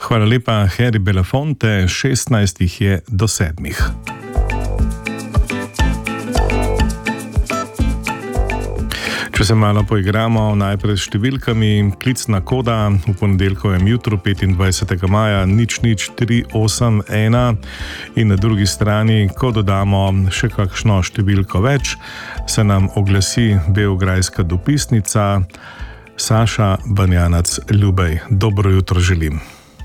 Hvala lepa, Heri Belafonte, 16 jih je do 7. Če se malo poigramo, najprej s številkami. Klicna koda v ponedeljkovem jutru 25. maja 00381 in na drugi strani, ko dodamo še kakšno številko več, se nam oglasi beograjska dopisnica Saša Banjanac Ljubej. Dobro jutro želim.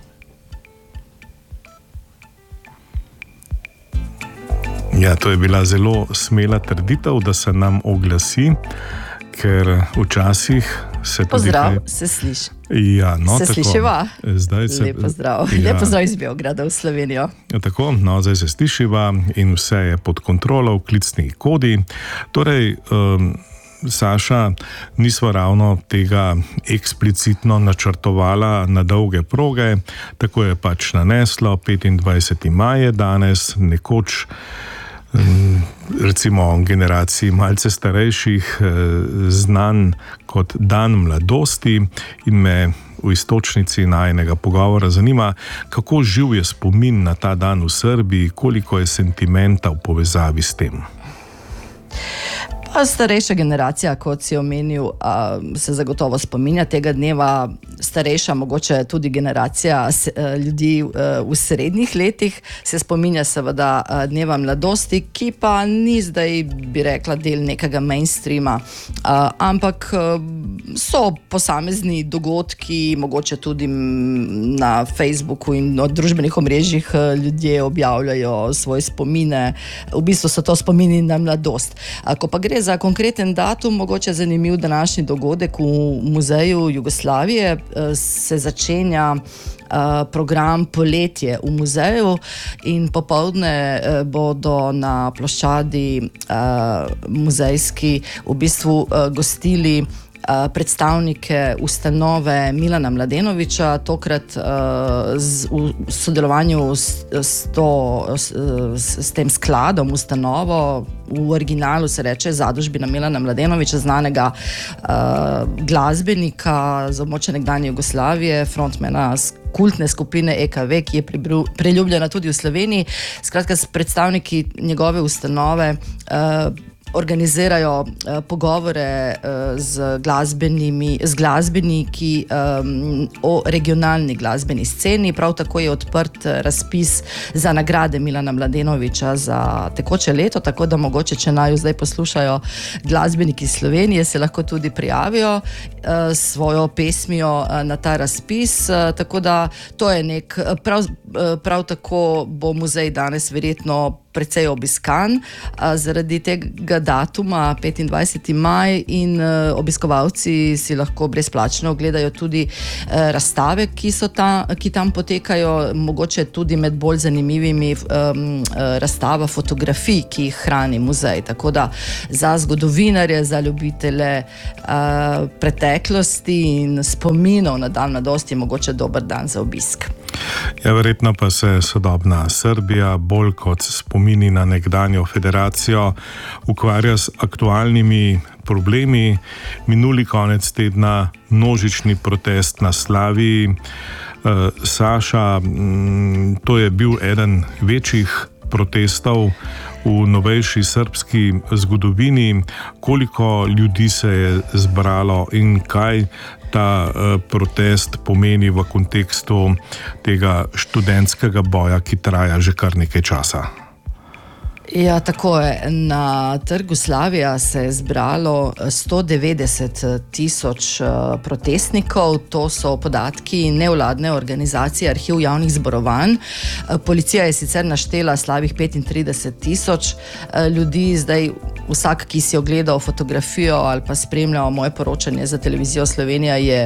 Ja, to je bila zelo smela trditev, da se nam oglasi, ker včasih se tudi... Pozdrav, se sliši. Ja, no, se slišiva? Lep pozdrav. Ja. Lep pozdrav iz Beograda v Slovenijo. Ja, tako, no, zdaj se slišiva in vse je pod kontrolo v klicni kodi. Torej, Saša, nisva ravno tega eksplicitno načrtovala na dolge proge, tako je pač naneslo. 25. maj je danes, nekoč recimo generaciji malce starejših znan kot dan mladosti, in me v istočnici najinega pogovora zanima, kako živ je spomin na ta dan v Srbiji, koliko je sentimenta v povezavi s tem. Starejša generacija, kot si omenil, se zagotovo spominja tega dneva. Starejša, mogoče tudi generacija ljudi v srednjih letih se spominja seveda dneva mladosti, ki pa ni zdaj, bi rekla, del nekega mainstreama, ampak so posamezni dogodki, mogoče tudi na Facebooku in na družbenih omrežjih ljudje objavljajo svoje spomine. V bistvu so to spomini na mladost. Ko pa gre za konkreten datum, mogoče zanimiv današnji dogodek v Muzeju Jugoslavije, se začenja program Poletje v muzeju in popoldne bodo na ploščadi muzejski v bistvu gostili predstavnike ustanove Milana Mladenovića, tokrat v sodelovanju s tem skladom, ustanovo. V originalu se reče Zadužbina Milana Mladenovića, znanega glasbenika z območja nekdanje Jugoslavije, frontmana kultne skupine EKV, ki je priljubljena tudi v Sloveniji. Skratka, s predstavniki njegove ustanove organizirajo pogovore z glasbeniki o regionalni glasbeni sceni. Prav tako je odprt razpis za nagrade Milana Mladenovića za tekoče leto, tako da mogoče, če naju zdaj poslušajo glasbeniki iz Slovenije, se lahko tudi prijavijo svojo pesmijo na ta razpis. Tako da to je prav tako bo muzej danes verjetno precej obiskan zaradi tega datuma 25. maj, in obiskovalci si lahko brezplačno ogledajo tudi razstave, ki tam potekajo, mogoče tudi med bolj zanimivimi razstava fotografij, ki jih hrani muzej. Tako da za zgodovinarje, za ljubitelje preteklosti in spominov na dan mladosti je mogoče dober dan za obisk. Ja, verjetno pa se sodobna Srbija bolj kot spomini na nekdanjo federacijo ukvarja s aktualnimi problemi. Minuli konec tedna množični protest na Slaviji. Saša, to je bil eden večjih protestov v novejši srbski zgodovini. Koliko ljudi se je zbralo in kaj ta protest pomeni v kontekstu tega študentskega boja, ki traja že kar nekaj časa? Ja, tako je. Na trgu Slavija se je zbralo 190.000 protestnikov. To so podatki nevladne organizacije Arhiv javnih zborovanj. Policija je sicer naštela slabih 35.000 ljudi. Zdaj vsak, ki si ogledal fotografijo ali pa spremljal moje poročanje za televizijo Slovenija, je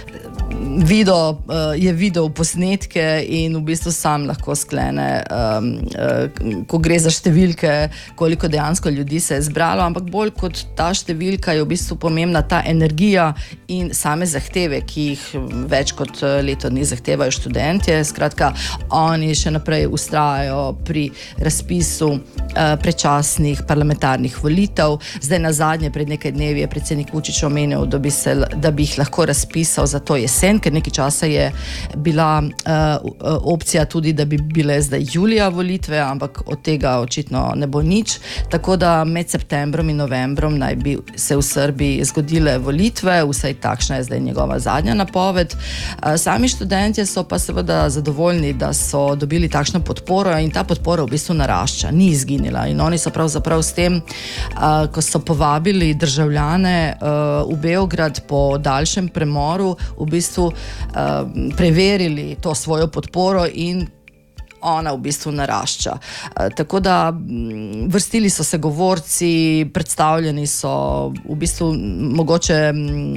videl posnetke in v bistvu sam lahko sklene, ko gre za številke, koliko dejansko ljudi se je zbralo, ampak bolj kot ta številka je v bistvu pomembna ta energija in same zahteve, ki jih več kot leto dni zahtevajo študentje. Skratka, oni še naprej vztrajajo pri razpisu predčasnih parlamentarnih volitev. Zdaj nazadnje pred nekaj dnevi je predsednik Vučić omenil, da bi jih lahko razpisal za to jesen. jesen, ker nekaj časa je bila opcija tudi, da bi bile zdaj julija volitve, ampak od tega očitno ne bo nič. Tako da med septembrom in novembrom naj bi se v Srbiji zgodile volitve, vsaj takšna je zdaj njegova zadnja napoved. Sami študentje so pa seveda zadovoljni, da so dobili takšno podporo in ta podpora v bistvu narašča, ni izginila. In oni so pravzaprav s tem, ko so povabili državljane v Beograd po daljšem premoru, v bistvu preverili to svojo podporo in ona v bistvu narašča. Tako da vrstili so se govorci, predstavljeni so v bistvu mogoče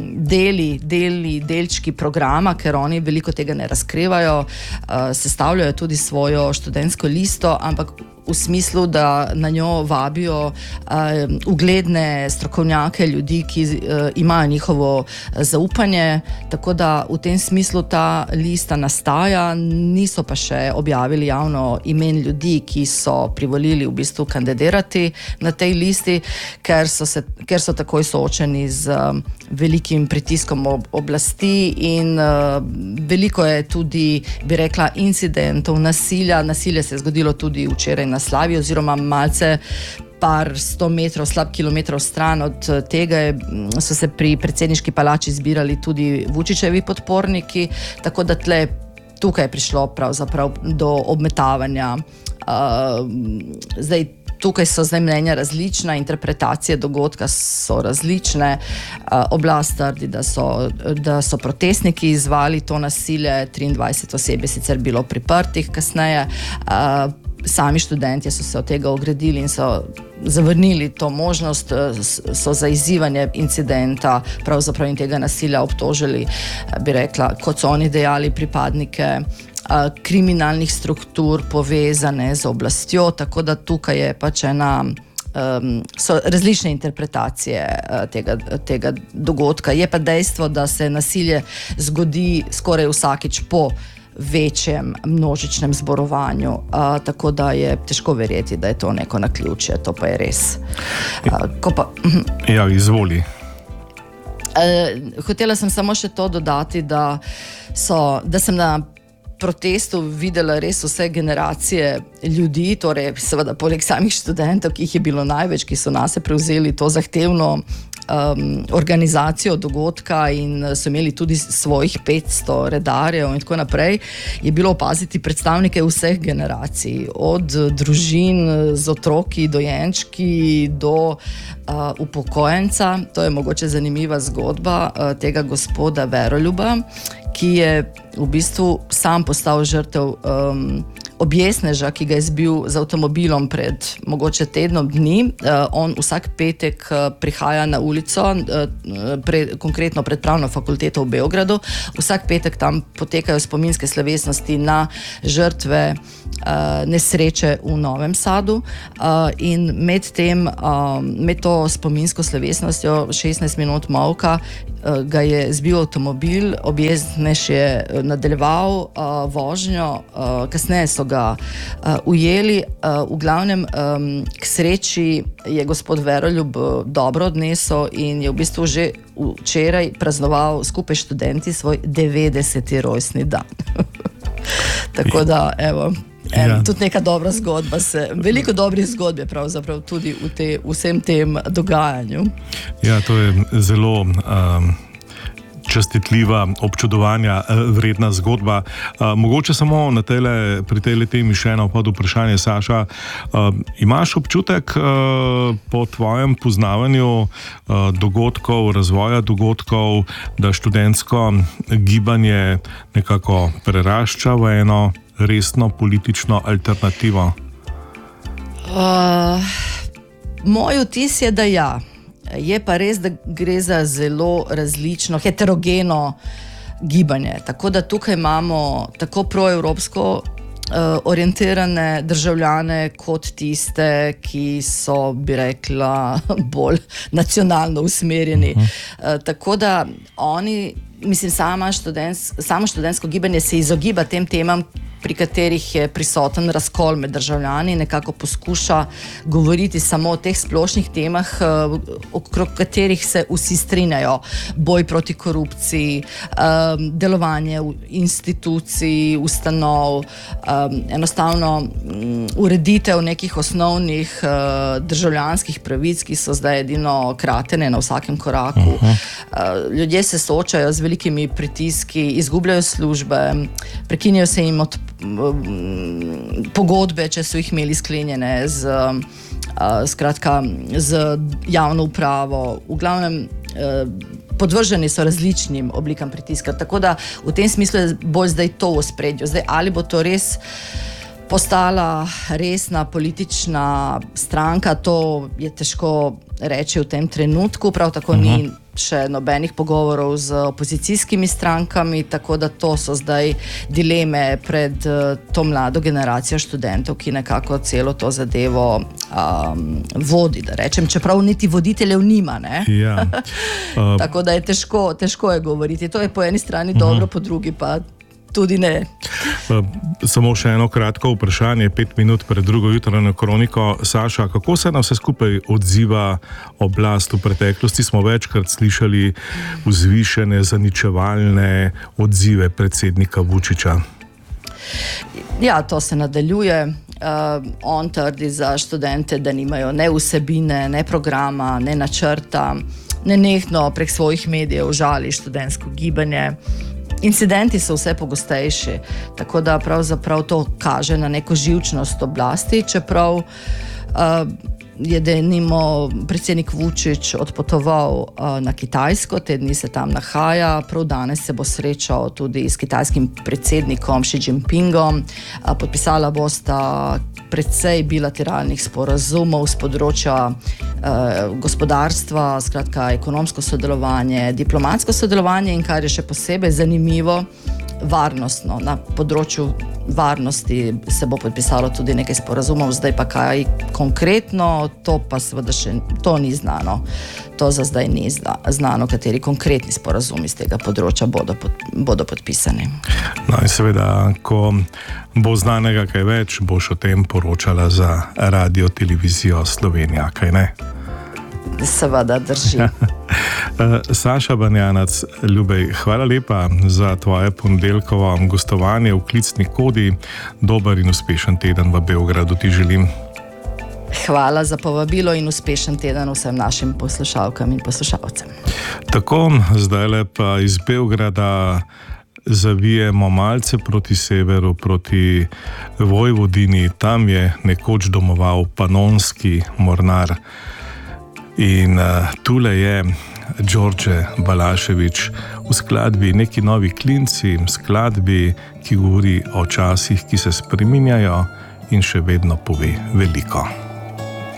delčki programa, ker oni veliko tega ne razkrivajo, sestavljajo tudi svojo študentsko listo, ampak v smislu, da na njo vabijo ugledne strokovnjake, ljudi, ki imajo njihovo zaupanje, tako da v tem smislu ta lista nastaja, niso pa še objavili javno imen ljudi, ki so privolili v bistvu kandidirati na tej listi, ker so takoj soočeni z velikim pritiskom oblasti in veliko je tudi, bi rekla, incidentov, nasilja. Nasilje se je zgodilo tudi včeraj na Slavi, oziroma malce par 100 metrov, slab kilometrov stran od tega so se pri predsedniški palači zbirali tudi Vučićevi podporniki, tako da tukaj je prišlo pravzaprav do obmetavanja. Tukaj so mnenja različna, interpretacije dogodka so različne. Oblast trdi, da so protestniki izvali to nasilje, 23 oseb je sicer bilo priprtih kasneje. Sami študentje so se od tega ogradili in so zavrnili to možnost, so za izzivanje incidenta pravzaprav in tega nasilja obtožili, bi rekla, kot so oni dejali, pripadnike kriminalnih struktur povezane z oblastjo, tako da tukaj je pač so različne interpretacije tega dogodka. Je pa dejstvo, da se nasilje zgodi skoraj vsakič po večjem množičnem zborovanju, tako da je težko verjeti, da je to neko naključje, to pa je res. Ja, izvoli. Hotela sem samo še to dodati, da sem na protestu videla res vse generacije ljudi, torej seveda poleg samih študentov, ki jih je bilo največ, ki so nase prevzeli to zahtevno organizacijo dogodka in so imeli tudi svojih 500 redarjev in tako naprej, je bilo opaziti predstavnike vseh generacij, od družin z otroki, dojenčki do upokojenca. To je mogoče zanimiva zgodba tega gospoda Veroljuba, ki je v bistvu sam postal žrtev objesneža, ki ga je zbil z avtomobilom pred mogoče tednom dni. On vsak petek prihaja na ulico, konkretno pred Pravno fakulteto v Beogradu. Vsak petek tam potekajo spominske slovesnosti na žrtve nesreče v Novem Sadu in med to spominsko slovesnostjo 16 minut molka ga je zbil avtomobil, objeznež je nadaljeval vožnjo, kasneje so ga ujeli. V glavnem, k sreči je gospod Veroljub dobro odnesel in je v bistvu že včeraj praznoval skupaj študenti svoj 90. rojstni dan. Tako da, evo, tudi neka dobra zgodba veliko dobrih zgodb je pravzaprav tudi v vsem tem dogajanju. Ja, to je zelo častitljiva, občudovanja vredna zgodba. Mogoče samo pri tej temi še eno podvprašanje, Saša. Imaš občutek po tvojem poznavanju dogodkov, razvoja dogodkov, da študentsko gibanje nekako prerašča v eno resno politično alternativo? Moj vtis je, da ja. Je pa res, da gre za zelo različno, heterogeno gibanje. Tako da tukaj imamo tako proevropsko orientirane državljane kot tiste, ki so, bi rekla, bolj nacionalno usmerjeni. Tako da oni, mislim, samo študentsko gibanje se izogiba tem temam, pri katerih je prisoten razkol med državljani, nekako poskuša govoriti samo o teh splošnih temah, okrog katerih se vsi strinjajo. Boj proti korupciji, delovanje institucij, ustanov, enostavno ureditev nekih osnovnih državljanskih pravic, ki so zdaj edino kratene na vsakem koraku. Ljudje se soočajo z velikimi pritiski, izgubljajo službe, prekinjajo se jim pogodbe, če so jih imeli sklenjene z javno upravo. V glavnem podvrženi so različnim oblikam pritiska. Tako da v tem smislu je bolj zdaj to v ospredju. Zdaj, ali bo to res postala resna politična stranka, to je težko reči v tem trenutku, prav tako ni še nobenih pogovorov z opozicijskimi strankami, tako da to so zdaj dileme pred to mlado generacijo študentov, ki nekako celo to zadevo vodi, da rečem, čeprav niti voditeljev nima, ne? Ja. Tako da je težko je govoriti. To je po eni strani dobro, po drugi pa tudi ne. Samo še eno kratko vprašanje, 5 minut pred drugo jutranjo kroniko. Saša, kako se na vse skupaj odziva oblast? V preteklosti smo večkrat slišali vzvišene, zaničevalne odzive predsednika Vučića. Ja, to se nadaljuje. On trdi za študente, da nimajo ne vsebine, ne programa, ne načrta, nenehno prek svojih medijev žali študentsko gibanje. Incidenti so vse pogostejši, tako da pravzaprav to kaže na neko živčnost oblasti, čeprav je denimo predsednik Vučić odpotoval na Kitajsko, te dni se tam nahaja, prav danes se bo srečal tudi s kitajskim predsednikom Xi Jinpingom, podpisala bosta precej bilateralnih sporazumov z področja gospodarstva, skratka ekonomsko sodelovanje, diplomatsko sodelovanje in kar je še posebej zanimivo, varnostno. Na področju varnosti se bo podpisalo tudi nekaj sporazumov, zdaj pa kaj konkretno, to pa seveda še to ni znano. To za zdaj ni znano, kateri konkretni sporazumi z tega področja bodo podpisani. No in seveda, ko bo znanega kaj več, boš o tem poročala za Radio Televizijo Slovenija, kaj ne? Seveda drži. Saša Banjanac, Ljubej, hvala lepa za tvoje ponedeljkovo gostovanje v Klicni kodi. Dober in uspešen teden v Beogradu ti želim. Hvala za povabilo in uspešen teden vsem našim poslušalkam in poslušalcem. Tako, zdaj pa iz Beograda zavijemo malce proti severu, proti Vojvodini. Tam je nekoč domoval panonski mornar. In tule je Đorđe Balašević v skladbi Neki novi klinci, skladbi, ki govori o časih, ki se spreminjajo in še vedno pove veliko.